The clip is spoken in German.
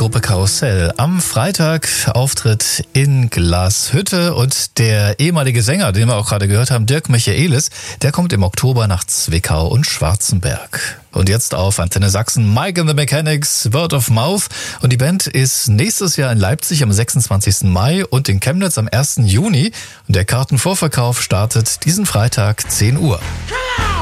Gruppe Karussell. Am Freitag Auftritt in Glashütte und der ehemalige Sänger, den wir auch gerade gehört haben, Dirk Michaelis, der kommt im Oktober nach Zwickau und Schwarzenberg. Und jetzt auf Antenne Sachsen, Mike and the Mechanics, Word of Mouth. Und die Band ist nächstes Jahr in Leipzig am 26. Mai und in Chemnitz am 1. Juni. Und der Kartenvorverkauf startet diesen Freitag 10 Uhr.